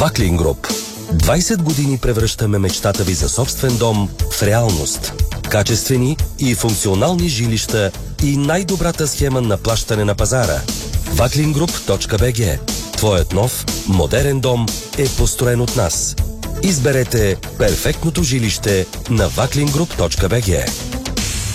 Ваклин Груп. 20 години превръщаме мечтата ви за собствен дом в реалност. Качествени и функционални жилища и най-добрата схема на плащане на пазара. Vaklingroup.bg. Твоят нов, модерен дом е построен от нас. Изберете перфектното жилище на Vaklingroup.bg.